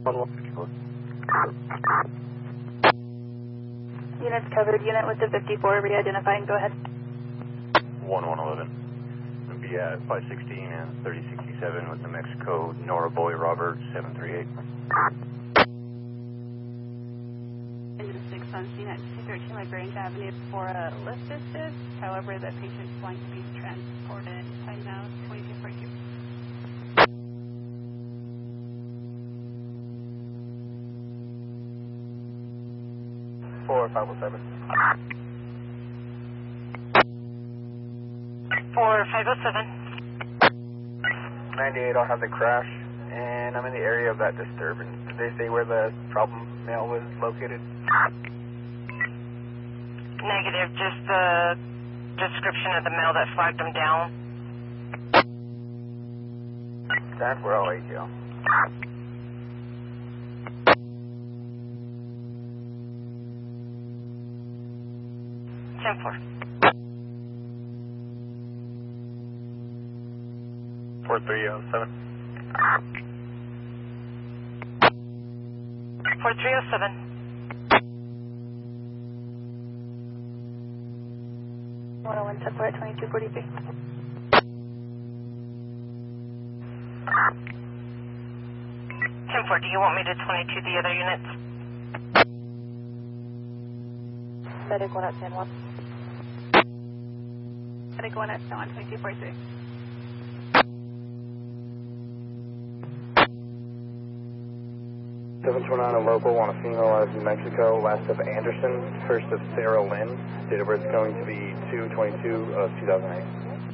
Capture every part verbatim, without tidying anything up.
Units covered. Unit with the fifty-four, re-identifying. Go ahead. one one one one. It'll be at five sixteen and thirty sixty-seven with the Mexico Nora Boy Robert seven three eight. Engine six on C nine two thirteen Lagrange Avenue for a lift assist. However, the patient's going to be transported. Time now twenty-two forty-two. four five oh seven. four five oh seven. ninety-eight, I'll have the crash, and I'm in the area of that disturbance. Did they say where the problem male was located? Negative, just the description of the male that flagged him down. ten four oh eight, yeah. ten four. four three oh seven. four three oh seven. one oh one ten four at twenty-two forty-three. ten four, do you want me to twenty-two the other units? Medic one at ten one. Medic one at ten one, twenty-two forty-three. seven two nine, a local on a female out of New Mexico, last of Anderson, first of Sarah Lynn. Date of birth is going to be two twenty-two of two thousand eight.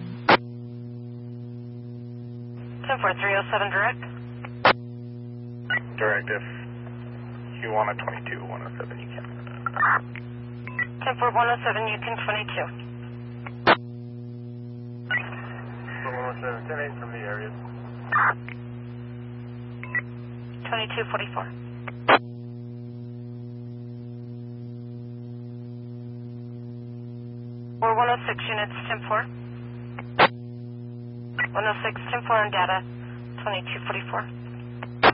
ten four three oh seven direct. Direct, if you want a twenty-two one oh seven, you can. ten four one oh seven, you can twenty-two. one oh seven, ten eight from the area. twenty-two forty-four. We're one oh six units, ten four. one oh six, ten four on data, twenty-two forty-four.